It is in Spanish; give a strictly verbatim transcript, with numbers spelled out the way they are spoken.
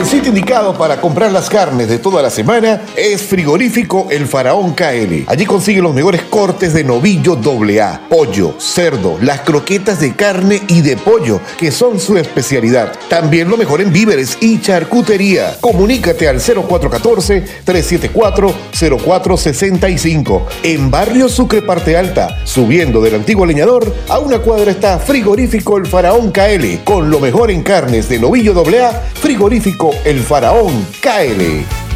sitio indicado para comprar las carnes de toda la semana es Frigorífico El Faraón K L. Allí consigue los mejores cortes de novillo doble A, pollo, cerdo, las croquetas de carne y de pollo, que son su especialidad. También lo mejor en víveres y charcutería. Comunícate al cero cuatro uno cuatro, tres siete cuatro, cero cuatro seis cinco. En Barrio Sucre Parte Alta, subiendo del antiguo leñador, a una cuadra está Frigorífico El Faraón K L. Con lo mejor en carnes de novillo doble A, Frigorífico El Faraón K L.